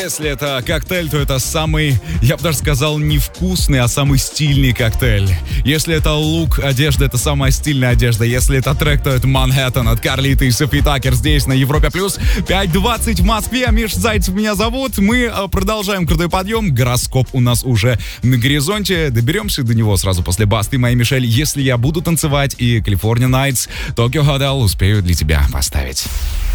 Если это коктейль, то это самый, я бы даже сказал, не вкусный, а самый стильный коктейль. Если это лук, одежда, это самая стильная одежда. Если это трек, то это Манхэттен от Карлиты и Софи Такер здесь на Европе+. 5:20 в Москве. Миш Зайцев меня зовут. Мы продолжаем крутой подъем. Гороскоп у нас уже на горизонте. Доберемся до него сразу после Басты моей Мишель. Если я буду танцевать и California Nights, Tokyo Hotel успею для тебя поставить.